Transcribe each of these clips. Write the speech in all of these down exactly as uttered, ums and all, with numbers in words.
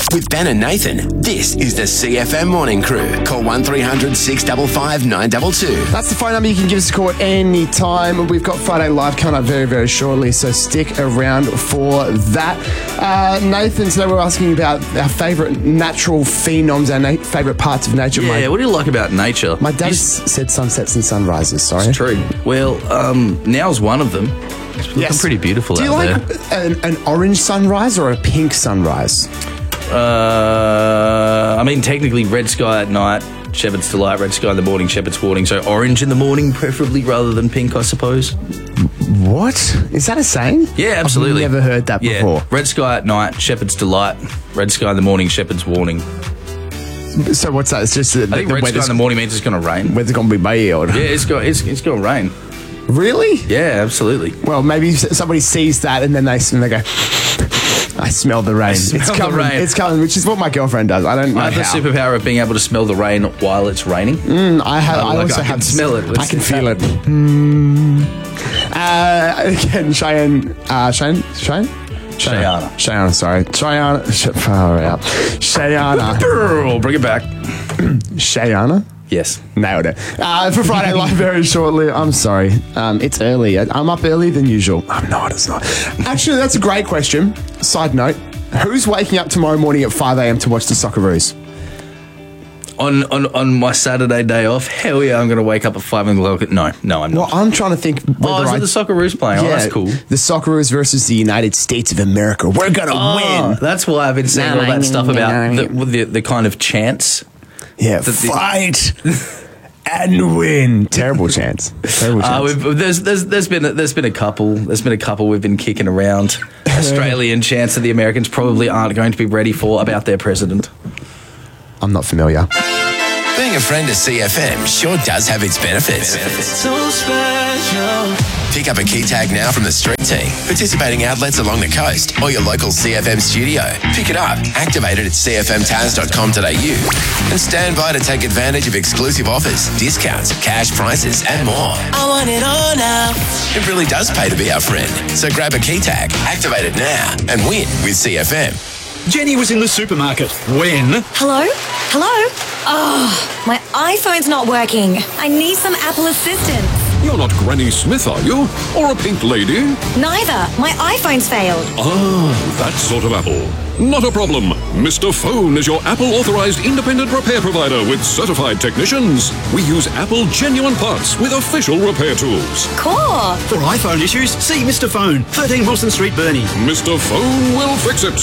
With Ben and Nathan, this is the C F M Morning Crew. Call one three hundred six five five nine two two. That's the phone number. You can give us a call at any time. We've got Friday Live coming up very, very shortly, so stick around for that. Uh, Nathan, today we're asking about our favourite natural phenoms, our na- favourite parts of nature. Yeah, my, what do you like about nature? my dad s- said sunsets and sunrises, sorry. It's true. Well, um, now's one of them. It's looking Yes. pretty beautiful Do you out like there. an, an orange sunrise or a pink sunrise? Uh, I mean, technically, red sky at night, Shepherd's Delight, red sky in the morning, Shepherd's Warning. So orange in the morning, preferably, rather than pink, I suppose. What? Is that a saying? Yeah, absolutely. I've never heard that yeah. before. Red sky at night, Shepherd's Delight, red sky in the morning, Shepherd's Warning. So what's that? It's just the, I think the red sky weather's, in the morning means it's going to rain. weather's going to be bad. Yeah, it's got it's, it's going to rain. Really? Yeah, absolutely. Well, maybe s- somebody sees that and then they, and they go, I smell the rain. smell it's the coming. rain. It's coming, which is what my girlfriend does. I don't know I have how. the superpower of being able to smell the rain while it's raining. Mm, I have. Oh, I like also I have. can smell it. I can feel it. Mm. Uh, again, Cheyenne. Uh, Cheyenne. Cheyenne. Cheyenne. Cheyenne. Sorry. Cheyenne. Sh- far out. Cheyenne. Girl, bring it back. Cheyenne. Yes. Nailed it. Uh, for Friday Live very shortly. I'm sorry. Um, it's early. I'm up early than usual. I'm not. It's not. Actually, that's a great question. Side note. Who's waking up tomorrow morning at five a.m. to watch the Socceroos? On, on on my Saturday day off, hell yeah, I'm going to wake up at five o'clock. No, no, I'm Well, not. I'm trying to think whether Oh, is I... it the Socceroos playing? Oh, that's cool. The Socceroos versus the United States of America. We're going to Oh, win. that's why I've been saying all that stuff about the, with the, the kind of chants. Yeah, the- fight and win. Terrible chance. Terrible Uh, chance. we've, there's there's there's been a, there's been a couple there's been a couple we've been kicking around. Australian chants that the Americans probably aren't going to be ready for about their president. I'm not familiar. Being a friend of C F M sure does have its benefits. So special. Pick up a key tag now from the street team, participating outlets along the coast, or your local C F M studio. Pick it up, activate it at c f m towns dot com dot a u, and stand by to take advantage of exclusive offers, discounts, cash prices, and more. I want it all now. It really does pay to be our friend. So grab a key tag, activate it now, and win with C F M. Jenny was in the supermarket when... Hello? Hello? Oh, my iPhone's not working. I need some Apple assistance. You're not Granny Smith, are you? Or a pink lady? Neither. My iPhone's failed. Ah, that sort of Apple. Not a problem. Mister Phone is your Apple-authorized independent repair provider with certified technicians. We use Apple genuine parts with official repair tools. Cool. For iPhone issues, see Mister Phone, thirteen Wilson Street, Burnie. Mister Phone will fix it.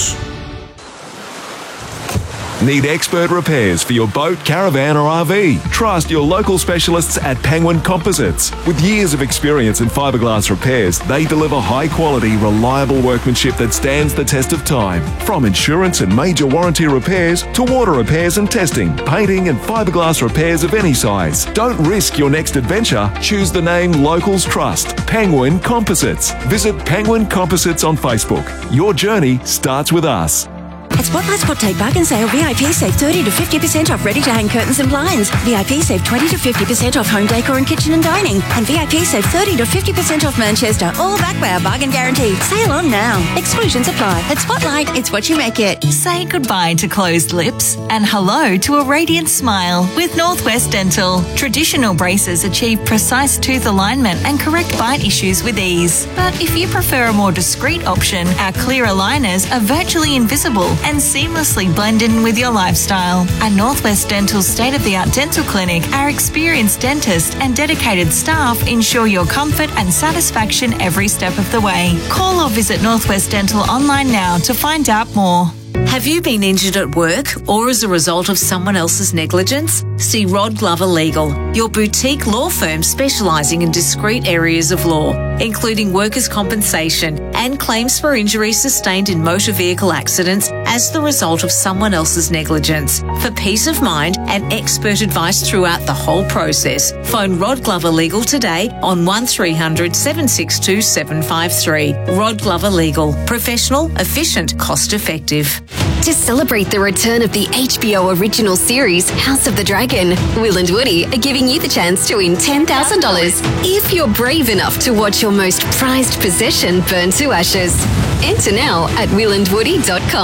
Need expert repairs for your boat, caravan or R V? Trust your local specialists at Penguin Composites. With years of experience in fiberglass repairs, they deliver high-quality, reliable workmanship that stands the test of time. From insurance and major warranty repairs to water repairs and testing, painting and fiberglass repairs of any size. Don't risk your next adventure. Choose the name locals trust. Penguin Composites. Visit Penguin Composites on Facebook. Your journey starts with us. At Spotlight Spot Take Bargain Sale, V I P save thirty to fifty percent off ready-to-hang curtains and blinds. V I P save twenty to fifty percent off home decor and kitchen and dining. And V I P save thirty to fifty percent off Manchester, all backed by our bargain guarantee. Sale on now. Exclusions apply. At Spotlight, it's what you make it. Say goodbye to closed lips and hello to a radiant smile with Northwest Dental. Traditional braces achieve precise tooth alignment and correct bite issues with ease. But if you prefer a more discreet option, our clear aligners are virtually invisible and seamlessly blend in with your lifestyle. At Northwest Dental's state-of-the-art dental clinic, our experienced dentist and dedicated staff ensure your comfort and satisfaction every step of the way. Call or visit Northwest Dental online now to find out more. Have you been injured at work or as a result of someone else's negligence? See Rod Glover Legal, your boutique law firm specialising in discrete areas of law, including workers' compensation and claims for injuries sustained in motor vehicle accidents as the result of someone else's negligence. For peace of mind and expert advice throughout the whole process, phone Rod Glover Legal today on one three hundred seven six two seven five three. Rod Glover Legal. Professional, efficient, cost effective. To celebrate the return of the H B O original series House of the Dragon, Will and Woody are giving you the chance to win ten thousand dollars if you're brave enough to watch your most prized possession burn to ashes. Enter now at will and woody dot com.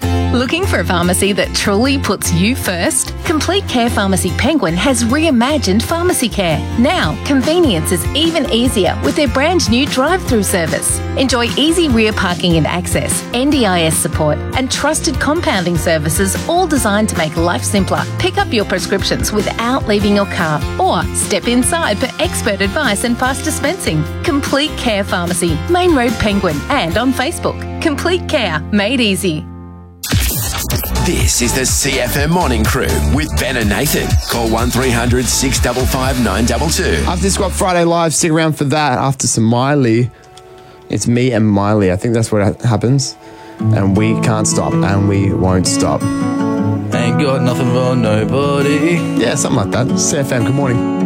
Looking for a pharmacy that truly puts you first? Complete Care Pharmacy Penguin has reimagined pharmacy care. Now, convenience is even easier with their brand new drive-through service. Enjoy easy rear parking and access, N D I S support, and trusted compounding services, all designed to make life simpler. Pick up your prescriptions without leaving your car, or step inside for expert advice and fast dispensing. Complete Care Pharmacy, Main Road Penguin, and on Facebook. Complete Care, made easy. This is the C F M Morning Crew with Ben and Nathan. Call one three hundred six five five nine two two. After this, got Friday Live. Stick around for that. After some Miley, it's me and Miley. I think that's what ha- happens. And we can't stop, and we won't stop. Ain't got nothing for nobody. Yeah, something like that. C F M, good morning.